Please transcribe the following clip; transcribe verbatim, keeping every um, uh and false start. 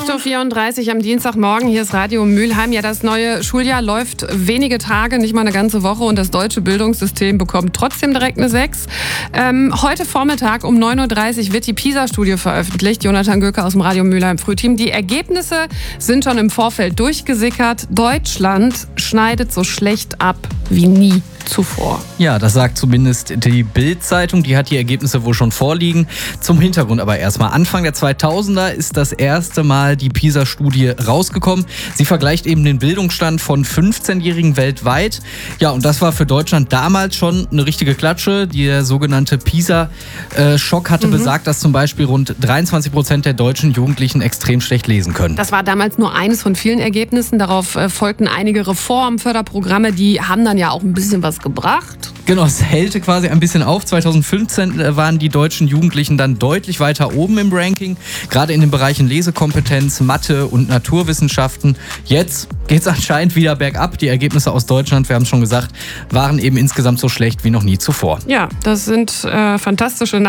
acht Uhr vierunddreißig am Dienstagmorgen, hier ist Radio Mülheim. Ja, das neue Schuljahr läuft wenige Tage, nicht mal eine ganze Woche und das deutsche Bildungssystem bekommt trotzdem direkt eine sechs. Ähm, heute Vormittag um neun Uhr dreißig wird die PISA-Studie veröffentlicht. Jonathan Göke aus dem Radio Mülheim Frühteam. Die Ergebnisse sind schon im Vorfeld durchgesickert. Deutschland schneidet so schlecht ab wie nie zuvor. Ja, das sagt zumindest die Bild-Zeitung. Die hat die Ergebnisse wohl schon vorliegen. Zum Hintergrund aber erstmal. Anfang der zweitausender ist das erste Mal die PISA-Studie rausgekommen. Sie vergleicht eben den Bildungsstand von fünfzehnjährigen weltweit. Ja, und das war für Deutschland damals schon eine richtige Klatsche. Der sogenannte PISA-Schock hatte mhm. besagt, dass zum Beispiel rund dreiundzwanzig Prozent der deutschen Jugendlichen extrem schlecht lesen können. Das war damals nur eines von vielen Ergebnissen. Darauf folgten einige Reformen, Förderprogramme. Die haben dann ja auch ein bisschen was gebracht. Genau, es hellte quasi ein bisschen auf. zweitausendfünfzehn waren die deutschen Jugendlichen dann deutlich weiter oben im Ranking, gerade in den Bereichen Lesekompetenz, Mathe und Naturwissenschaften. Jetzt geht es anscheinend wieder bergab. Die Ergebnisse aus Deutschland, wir haben es schon gesagt, waren eben insgesamt so schlecht wie noch nie zuvor. Ja, das sind äh, fantastische